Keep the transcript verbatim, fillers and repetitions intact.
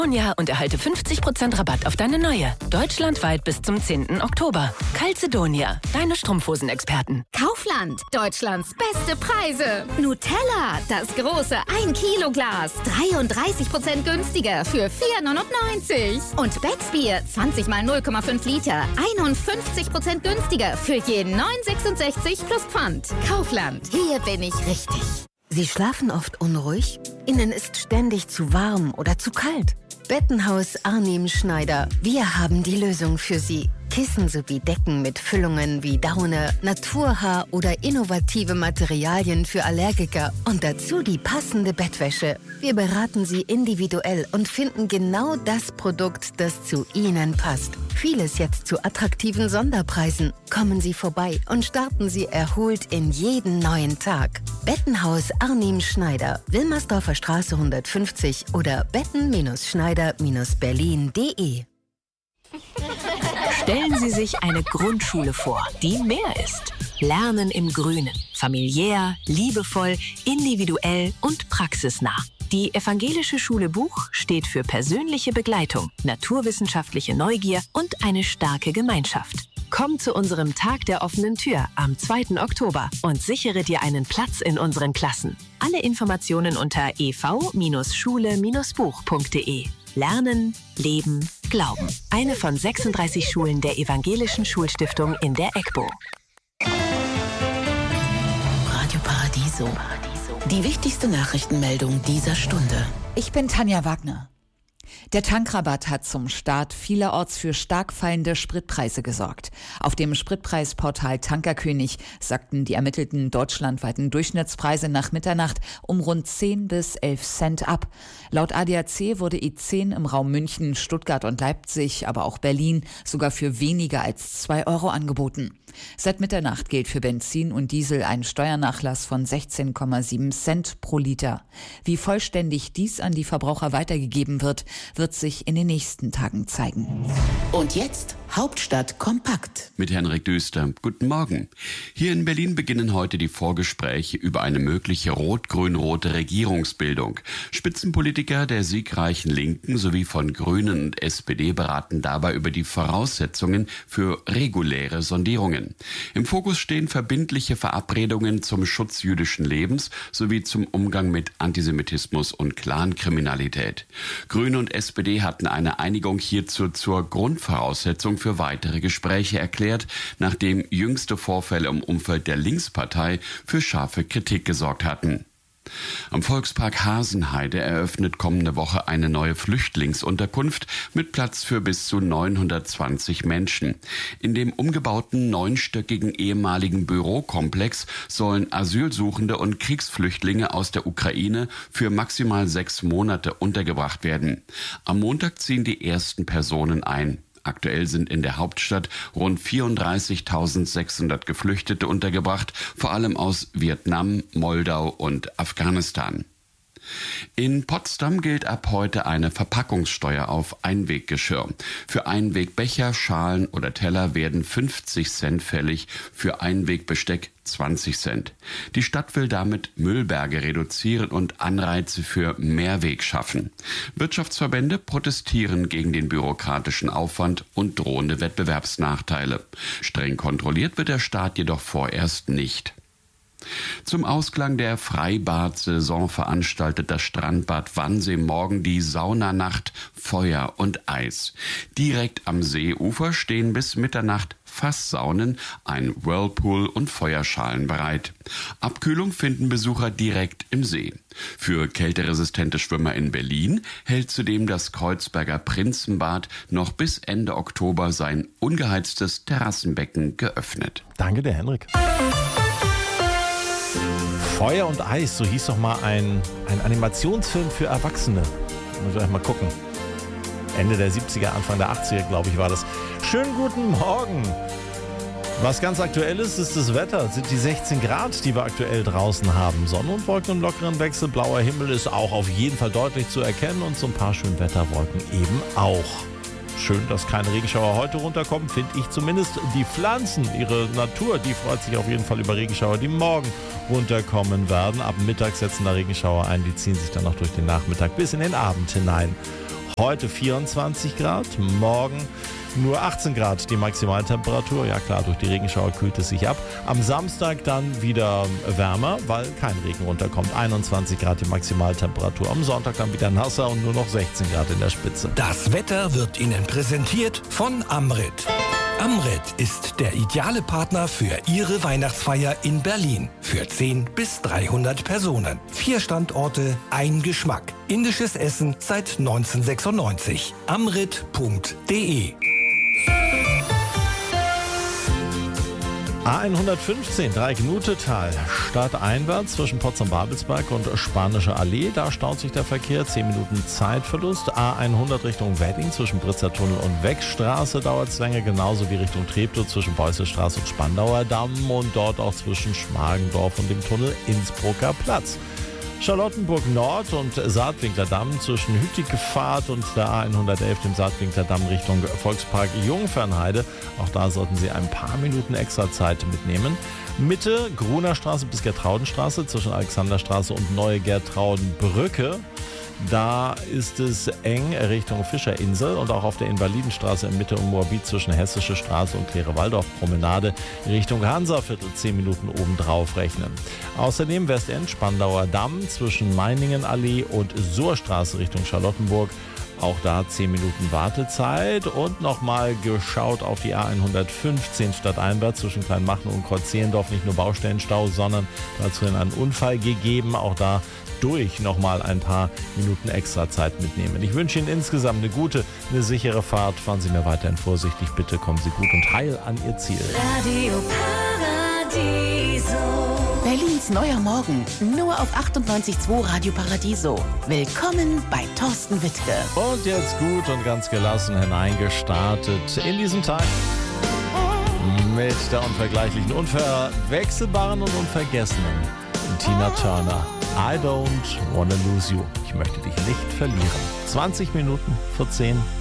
Ja, und erhalte fünfzig Prozent Rabatt auf deine neue. Deutschlandweit bis zum zehnten Oktober. Calzedonia, deine Strumpfhosen-Experten. Kaufland, Deutschlands beste Preise. Nutella, das große ein Kilo Glas. dreiunddreißig Prozent günstiger für vier neunundneunzig. Und Becksbier, zwanzig mal null Komma fünf Liter. einundfünfzig Prozent günstiger für jeden neun sechsundsechzig plus Pfand. Kaufland, hier bin ich richtig. Sie schlafen oft unruhig? Ihnen ist ständig zu warm oder zu kalt? Bettenhaus Arnim Schneider. Wir haben die Lösung für Sie. Kissen sowie Decken mit Füllungen wie Daune, Naturhaar oder innovative Materialien für Allergiker. Und dazu die passende Bettwäsche. Wir beraten Sie individuell und finden genau das Produkt, das zu Ihnen passt. Vieles jetzt zu attraktiven Sonderpreisen. Kommen Sie vorbei und starten Sie erholt in jeden neuen Tag. Bettenhaus Arnim Schneider, Wilmersdorfer Straße hundertfünfzig oder betten-schneider berlin punkt de. Stellen Sie sich eine Grundschule vor, die mehr ist. Lernen im Grünen. Familiär, liebevoll, individuell und praxisnah. Die Evangelische Schule Buch steht für persönliche Begleitung, naturwissenschaftliche Neugier und eine starke Gemeinschaft. Komm zu unserem Tag der offenen Tür am zweiten Oktober und sichere dir einen Platz in unseren Klassen. Alle Informationen unter e v Schule Buch punkt de. Lernen, Leben, Glauben. Eine von sechsunddreißig Schulen der Evangelischen Schulstiftung in der EGBO. Radio Paradiso. Die wichtigste Nachrichtenmeldung dieser Stunde. Ich bin Tanja Wagner. Der Tankrabatt hat zum Start vielerorts für stark fallende Spritpreise gesorgt. Auf dem Spritpreisportal Tankerkönig sagten die ermittelten deutschlandweiten Durchschnittspreise nach Mitternacht um rund zehn bis elf Cent ab. Laut A D A C wurde E zehn im Raum München, Stuttgart und Leipzig, aber auch Berlin sogar für weniger als zwei Euro angeboten. Seit Mitternacht gilt für Benzin und Diesel ein Steuernachlass von sechzehn Komma sieben Cent pro Liter. Wie vollständig dies an die Verbraucher weitergegeben wird, wird sich in den nächsten Tagen zeigen. Und jetzt Hauptstadt kompakt. Mit Henrik Düster. Guten Morgen. Hier in Berlin beginnen heute die Vorgespräche über eine mögliche rot-grün-rote Regierungsbildung. Spitzenpolitiker der siegreichen Linken sowie von Grünen und S P D beraten dabei über die Voraussetzungen für reguläre Sondierungen. Im Fokus stehen verbindliche Verabredungen zum Schutz jüdischen Lebens sowie zum Umgang mit Antisemitismus und Clankriminalität. Grüne und S P D hatten eine Einigung hierzu zur Grundvoraussetzung für weitere Gespräche erklärt, nachdem jüngste Vorfälle im Umfeld der Linkspartei für scharfe Kritik gesorgt hatten. Am Volkspark Hasenheide eröffnet kommende Woche eine neue Flüchtlingsunterkunft mit Platz für bis zu neunhundertzwanzig Menschen. In dem umgebauten neunstöckigen ehemaligen Bürokomplex sollen Asylsuchende und Kriegsflüchtlinge aus der Ukraine für maximal sechs Monate untergebracht werden. Am Montag ziehen die ersten Personen ein. Aktuell sind in der Hauptstadt rund vierunddreißigtausendsechshundert Geflüchtete untergebracht, vor allem aus Vietnam, Moldau und Afghanistan. In Potsdam gilt ab heute eine Verpackungssteuer auf Einweggeschirr. Für Einwegbecher, Schalen oder Teller werden fünfzig Cent fällig, für Einwegbesteck zwanzig Cent. Die Stadt will damit Müllberge reduzieren und Anreize für Mehrweg schaffen. Wirtschaftsverbände protestieren gegen den bürokratischen Aufwand und drohende Wettbewerbsnachteile. Streng kontrolliert wird der Staat jedoch vorerst nicht. Zum Ausklang der Freibad-Saison veranstaltet das Strandbad Wannsee morgen die Saunanacht Feuer und Eis. Direkt am Seeufer stehen bis Mitternacht Fasssaunen, ein Whirlpool und Feuerschalen bereit. Abkühlung finden Besucher direkt im See. Für kälteresistente Schwimmer in Berlin hält zudem das Kreuzberger Prinzenbad noch bis Ende Oktober sein ungeheiztes Terrassenbecken geöffnet. Danke, der Henrik. Feuer und Eis, so hieß doch mal ein, ein Animationsfilm für Erwachsene. Muss ich mal gucken. Ende der siebziger, Anfang der achtziger, glaube ich, war das. Schönen guten Morgen. Was ganz aktuell ist, ist das Wetter. Das sind die sechzehn Grad, die wir aktuell draußen haben. Sonne und Wolken im lockeren Wechsel. Blauer Himmel ist auch auf jeden Fall deutlich zu erkennen und so ein paar schöne Wetterwolken eben auch. Schön, dass keine Regenschauer heute runterkommen, finde ich zumindest. Die Pflanzen, ihre Natur, die freut sich auf jeden Fall über Regenschauer, die morgen runterkommen werden. Ab Mittag setzen da Regenschauer ein, die ziehen sich dann noch durch den Nachmittag bis in den Abend hinein. Heute vierundzwanzig Grad, morgen nur achtzehn Grad die Maximaltemperatur. Ja klar, durch die Regenschauer kühlt es sich ab. Am Samstag dann wieder wärmer, weil kein Regen runterkommt. einundzwanzig Grad die Maximaltemperatur. Am Sonntag dann wieder nasser und nur noch sechzehn Grad in der Spitze. Das Wetter wird Ihnen präsentiert von Amrit. Amrit ist der ideale Partner für Ihre Weihnachtsfeier in Berlin. Für zehn bis dreihundert Personen. Vier Standorte, ein Geschmack. Indisches Essen seit neunzehnhundertsechsundneunzig. amrit punkt de. A hundertfünfzehn, Dreieck-Nutetal, stadteinwärts zwischen Potsdam-Babelsberg und Spanische Allee. Da staut sich der Verkehr, zehn Minuten Zeitverlust. A hundert Richtung Wedding zwischen Britzer Tunnel und Weckstraße dauert es länger, genauso wie Richtung Treptow zwischen Beusselstraße und Spandauer Damm und dort auch zwischen Schmargendorf und dem Tunnel Innsbrucker Platz. Charlottenburg Nord und Saatwinkler Damm zwischen Hüttigefahrt und der A hundertelf, dem Saatwinkler Damm Richtung Volkspark Jungfernheide. Auch da sollten Sie ein paar Minuten extra Zeit mitnehmen. Mitte, Gruner Straße bis Gertraudenstraße zwischen Alexanderstraße und Neue Gertraudenbrücke. Da ist es eng Richtung Fischerinsel und auch auf der Invalidenstraße in Mitte und Moabit zwischen Hessische Straße und Kleere-Waldorf-Promenade Richtung Hansaviertel zehn Minuten obendrauf rechnen. Außerdem Westend Spandauer Damm zwischen Meiningenallee und Sohrstraße Richtung Charlottenburg. Auch da zehn Minuten Wartezeit und nochmal geschaut auf die A hundertfünfzehn stadteinwärts zwischen Kleinmachen und Kreuzierendorf. Nicht nur Baustellenstau, sondern dazu einen Unfall gegeben. Auch da durch nochmal ein paar Minuten extra Zeit mitnehmen. Ich wünsche Ihnen insgesamt eine gute, eine sichere Fahrt. Fahren Sie mir weiterhin vorsichtig. Bitte kommen Sie gut und heil an Ihr Ziel. Radio Paradiso. Berlins neuer Morgen. Nur auf achtundneunzig Komma zwei Radio Paradiso. Willkommen bei Thorsten Wittke. Und jetzt gut und ganz gelassen hineingestartet in diesen Tag mit der unvergleichlichen, unverwechselbaren und unvergessenen Tina Turner. I don't wanna lose you. Ich möchte dich nicht verlieren. zwanzig Minuten vor zehn.